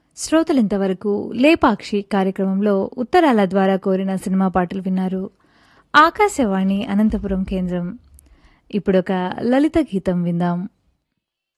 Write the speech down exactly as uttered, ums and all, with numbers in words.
శ్రోతలింతవరకు లేపాక్షి కార్యక్రమంలో ఉత్తరాల ద్వారా కోరిన సినిమా పాటలు విన్నారు. ఆకాశవాణి అనంతపురం కేంద్రం. ఇప్పుడొక లలిత గీతం విందాం.